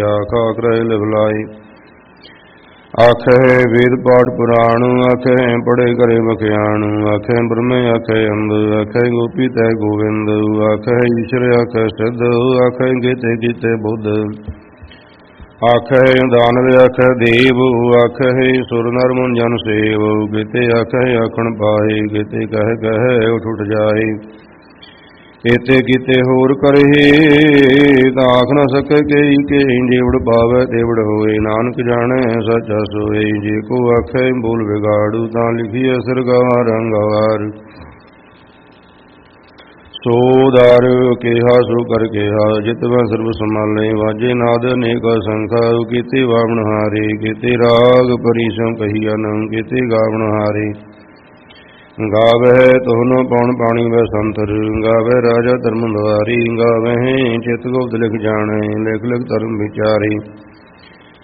ਆਖਾ ਕਰੇ ਲਿਵਲਾਈ। ਆਖੇ ਵੇਦ ਪਾਠ ਪੁਰਾਣ, ਆਖੇ ਪੜੇ ਕਰੇ ਬਖਿਆਣ। ਆਖੇ ਬ੍ਰਹਮੇ ਆਖੇ ਅੰਧ, ਆਖੇ ਗੋਪੀ ਤੈ ਗੋਵਿੰਦ। ਆਖੇ ਈਸ਼ਰ ਆਖੇ ਸਿੱਧ, ਆਖੇ ਗੀਤੇ ਕੀਤੇ ਬੁੱਧ। ਆਖੇ ਦਾਨਵ ਆਖੇ ਦੇਵ, ਆਖੇ ਸੁਰ ਨਰ ਮੁਨ ਜਨ ਸੇਵ। ਕੀਤੇ ਆਖੇ ਆਖਣ ਪਾਏ, ਕੀਤੇ ਕਹਿ ਕਹਿ ਉਠ ਉਠ ਜਾਏ। ਕੀਤੇ ਕੀਤੇ ਹੋਰ ਕਰੇ ਤਾਂ ਆਖ ਨ ਸਕੇ ਕਈ ਕਈ। ਜੇਵੜ ਪਾਵੈ ਤੇਵੜ ਹੋਏ, ਨਾਨਕ ਜਾਣੈ ਸੱਚਾ ਸੋਏ। ਜੇ ਕੋ ਆਖੈ ਬੋਲ ਵਿਗਾੜੂ, ਤਾਂ ਲਿਖੀਐ ਸਿਰਗਾਵਾਰ ਅੰਗਵਾਰ। ਸੋ ਦਰ ਕਿਹਾ ਸੋ ਕਰ ਕਿਹਾ, ਜਿਤ ਮੈਂ ਸਰਬ ਸੰਭਾਲੇ। ਵਾਜੇ ਨਾਦ ਅਨੇਕ ਸੰਖਾ, ਕੀਤੇ ਵਾਵਣ ਹਾਰੇ। ਕੀਤੇ ਰਾਗ ਪਰਿਸਮ ਕਹੀਆ ਨਮ, ਕੀਤੇ ਗਾਵਣ ਹਾਰੇ। ਗਾਵਹਿ ਤੋਹਨ ਪਉਣ ਪਾਣੀ ਵੈ ਸੰਤਰ, ਗਾਵਹਿ ਰਾਜਾ ਧਰਮ ਦੁਆਰੀ। ਗਾਵਹਿ ਚਿਤ ਗੁਪਤ ਲਿਖ ਜਾਣੈ, ਲਿਖ ਲਿਖ ਧਰਮ ਵਿਚਾਰੀ।